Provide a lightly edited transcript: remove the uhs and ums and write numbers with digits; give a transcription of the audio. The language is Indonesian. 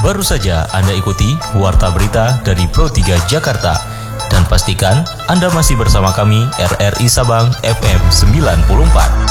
Baru saja Anda ikuti Warta Berita dari Pro 3 Jakarta. Dan pastikan Anda masih bersama kami RRI Sabang FM 94.